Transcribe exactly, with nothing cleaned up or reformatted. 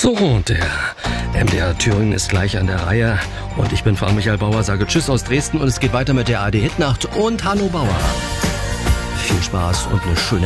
So, und der M D R Thüringen ist gleich an der Reihe. Und ich bin Frank Michael Bauer, sage Tschüss aus Dresden und es geht weiter mit der A R D Hitnacht und Hanno Bauer. Viel Spaß und eine schöne